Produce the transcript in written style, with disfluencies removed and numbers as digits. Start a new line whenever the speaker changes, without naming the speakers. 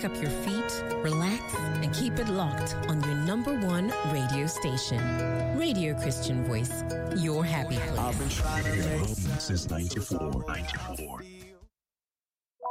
up your feet, relax, and keep it locked on your number one radio station. Radio Christian Voice, your happy place.
I've been trying to make since 94.